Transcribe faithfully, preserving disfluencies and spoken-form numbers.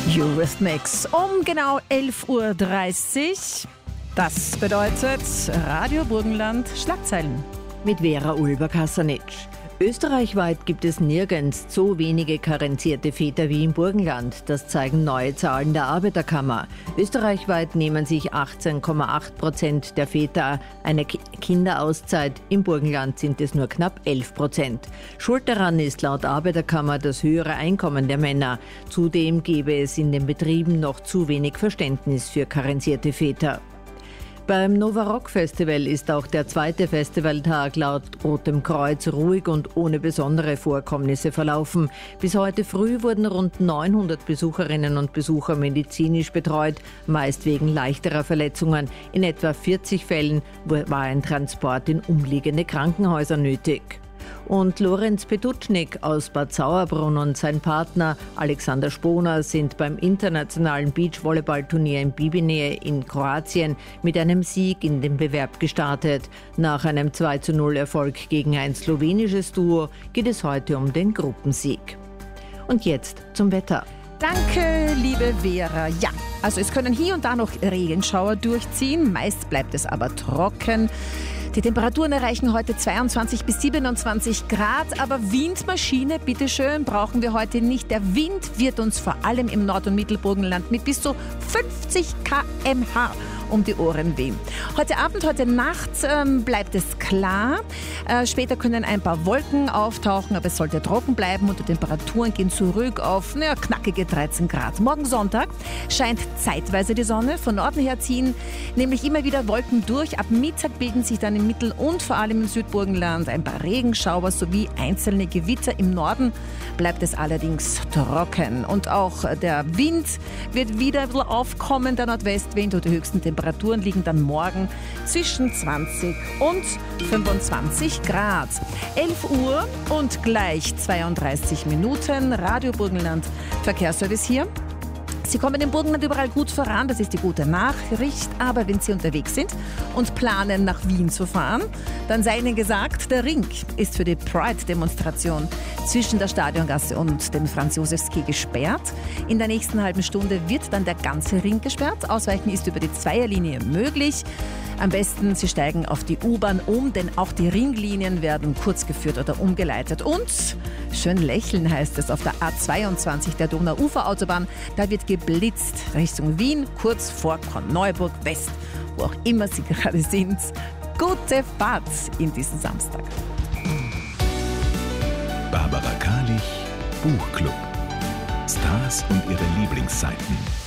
Eurythmics um genau elf Uhr dreißig. Das bedeutet Radio Burgenland Schlagzeilen. Mit Vera Ulber-Kasanic. Österreichweit gibt es nirgends so wenige karenzierte Väter wie im Burgenland. Das zeigen neue Zahlen der Arbeiterkammer. Österreichweit nehmen sich achtzehn Komma acht Prozent der Väter eine Kinderauszeit. Im Burgenland sind es nur knapp elf Prozent. Schuld daran ist laut Arbeiterkammer das höhere Einkommen der Männer. Zudem gäbe es in den Betrieben noch zu wenig Verständnis für karenzierte Väter. Beim Nova Rock Festival ist auch der zweite Festivaltag laut Rotem Kreuz ruhig und ohne besondere Vorkommnisse verlaufen. Bis heute früh wurden rund neunhundert Besucherinnen und Besucher medizinisch betreut, meist wegen leichterer Verletzungen. In etwa vierzig Fällen war ein Transport in umliegende Krankenhäuser nötig. Und Lorenz Petutschnik aus Bad Sauerbrunn und sein Partner Alexander Sponer sind beim internationalen Beachvolleyballturnier in Bibinje in Kroatien mit einem Sieg in den Bewerb gestartet. Nach einem zwei zu null Erfolg gegen ein slowenisches Duo geht es heute um den Gruppensieg. Und jetzt zum Wetter. Danke, liebe Vera. Ja, also es können hier und da noch Regenschauer durchziehen, meist bleibt es aber trocken. Die Temperaturen erreichen heute zweiundzwanzig bis siebenundzwanzig Grad, aber Windmaschine, bitteschön, brauchen wir heute nicht. Der Wind wird uns vor allem im Nord- und Mittelburgenland mit bis zu fünfzig Kilometer pro Stunde um die Ohren wehen. Heute Abend, heute Nacht ähm, bleibt es klar. Äh, später können ein paar Wolken auftauchen, aber es sollte trocken bleiben und die Temperaturen gehen zurück auf naja, knackige dreizehn Grad. Morgen Sonntag scheint zeitweise die Sonne. Von Norden her ziehen nämlich immer wieder Wolken durch. Ab Mittag bilden sich dann im Mittel- und vor allem im Südburgenland ein paar Regenschauer sowie einzelne Gewitter. Im Norden bleibt es allerdings trocken. Und auch der Wind wird wieder ein bisschen aufkommen, der Nordwestwind, und die höchsten Temperaturen liegen dann morgen zwischen zwanzig und fünfundzwanzig Grad. elf Uhr und gleich zweiunddreißig Minuten. Radio Burgenland Verkehrsservice hier. Sie kommen im Burgenland überall gut voran, das ist die gute Nachricht. Aber wenn Sie unterwegs sind und planen, nach Wien zu fahren, dann sei Ihnen gesagt, der Ring ist für die Pride-Demonstration zwischen der Stadiongasse und dem Franz-Josefs-Quai gesperrt. In der nächsten halben Stunde wird dann der ganze Ring gesperrt. Ausweichen ist über die Zweierlinie möglich. Am besten, Sie steigen auf die U-Bahn um, denn auch die Ringlinien werden kurz geführt oder umgeleitet. Und schön lächeln heißt es auf der A zweiundzwanzig der Donau-Ufer-Autobahn. Da wird geblitzt Richtung Wien, kurz vor Korneuburg West, wo auch immer Sie gerade sind. Gute Fahrt in diesen Samstag. Barbara Karlich, Buchclub. Stars und ihre Lieblingsseiten.